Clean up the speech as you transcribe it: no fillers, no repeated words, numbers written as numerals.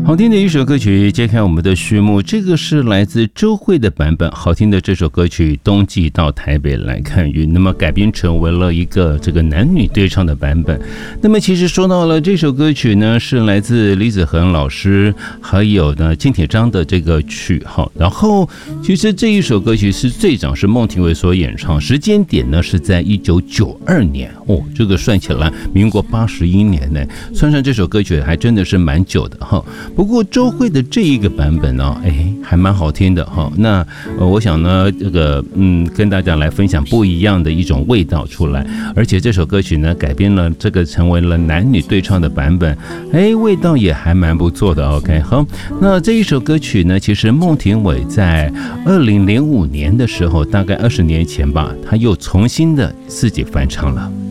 好听的一首歌曲揭开我们的序幕，这个是来自周蕙的版本。好听的这首歌曲《冬季到台北来看云》，那么改编成为了一个这个男女对唱的版本。那么其实说到了这首歌曲呢，是来自李子恒老师还有呢金铁章的这个曲号。然后其实这一首歌曲是最早是孟庭苇所演唱，时间点呢是在1992年哦，这个算起来民国81年呢，算这首歌曲还真的是蛮久的哈。不过周蕙的这一个版本呢，还蛮好听的哈。那我想呢，这个跟大家来分享不一样的一种味道出来。而且这首歌曲呢，改编了这个成为了男女对唱的版本，味道也还蛮不错的。OK， 好，那这一首歌曲呢，其实孟庭苇在2005年的时候，大概20年前吧，他又重新的自己翻唱了。